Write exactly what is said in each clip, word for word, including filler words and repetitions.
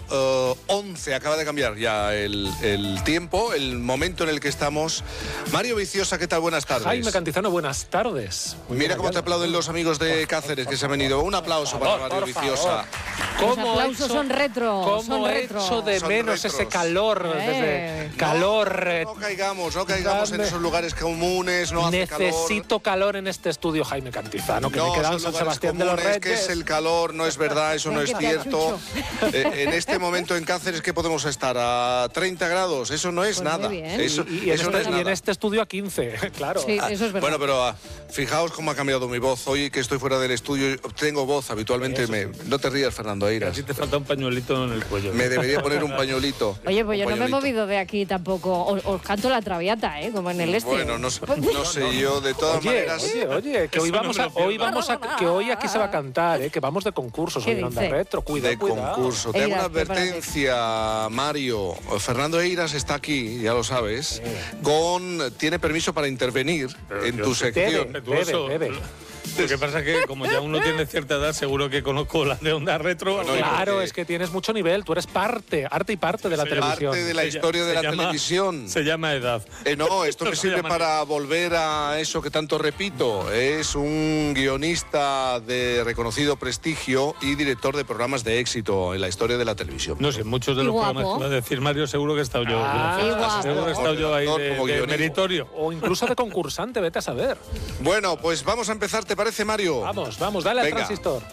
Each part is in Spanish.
cero once, acaba de cambiar ya el, el tiempo, el momento en el que estamos. Mario Viciosa, ¿qué tal? Buenas tardes. Jaime Cantizano, buenas tardes. Muy Mira cómo te aplauden los amigos de Cáceres que se han venido. Un aplauso favor, para Mario Viciosa. Los aplausos son retro. ¿Cómo son he retro. hecho de Son menos retros. ese calor? Eh. Desde calor. No, no caigamos, no caigamos Dame. en esos lugares comunes, no hace calor. Necesito calor en este estudio, Jaime Cantizano, que No, me he quedado en son San lugares Sebastián de los comunes, Reyes. que es el calor, no es verdad, eso no es cierto. Eh, en este momento en Cáceres, ¿qué podemos estar? ¿A treinta grados? Eso no es Pues nada. muy bien. Eso, Y, y en eso este, no es y en nada. este estudio a quince, claro. Sí, eso es verdad. Bueno, pero ah, fijaos cómo ha cambiado mi voz. Hoy que estoy fuera del estudio, tengo voz habitualmente. Eso Me, sí. no te rías, Fernando Eiras. Así te falta un pañuelito en el cuello. Me debería poner un pañuelito. Oye, pues Un yo no me he pañuelito. movido de aquí tampoco. Os, os canto la traviata, ¿eh? Como en el este. Bueno, no, sé- no sé yo, de todas Oye, maneras. oye, oye, que hoy Eso no vamos me a, lo pierdo. hoy vamos a, que hoy aquí se va a cantar, ¿eh? Que vamos de concursos ¿Qué hoy en Onda dice? Retro. Cuidado, De cuidado. concurso. Te hago Eiras, una advertencia, Mario. Fernando Eiras está aquí, ya lo sabes. Con tiene permiso para intervenir Pero en yo tu sé- sección. Debe, debe, debe. Lo que pasa es que como ya uno tiene cierta edad, seguro que conozco las de Onda Retro. Bueno, algo- Claro, porque- es que tienes mucho nivel, tú eres parte, arte y parte de la Se televisión. Parte de la Se historia ll- de se la llama- televisión. Se llama edad. Eh, no, esto me se sirve llama- para volver a eso que tanto repito. Es un guionista de reconocido prestigio y director de programas de éxito en la historia de la televisión. No sé, muchos de Y los guapo. programas que va a decir Mario, seguro que he estado yo. Ah, y guapo. Seguro que he estado yo ahí Como de, de guionista. meritorio. O incluso de concursante, vete a saber. Bueno, pues vamos a empezar, ¿te parece, Mario? Vamos, vamos, dale Venga. al transistor.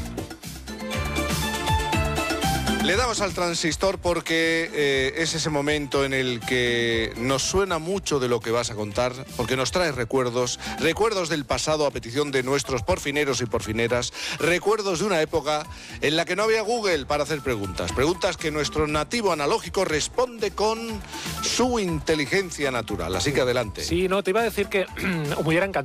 Le damos al transistor porque eh, es ese momento en el que nos suena mucho de lo que vas a contar, porque nos trae recuerdos, recuerdos del pasado a petición de nuestros porfineros y porfineras, recuerdos de una época en la que no había Google para hacer preguntas, preguntas que nuestro nativo analógico responde con su inteligencia natural. Así que adelante. Sí, no, te iba a decir que me hubiera encantado